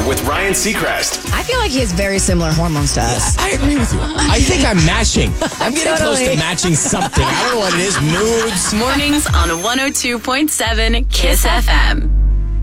with Ryan Seacrest. I feel like he has very similar hormones to us. I agree with you. I think I'm matching. I'm getting close to matching something. I don't know what it is. Moods. Mornings on 102.7 KISS FM.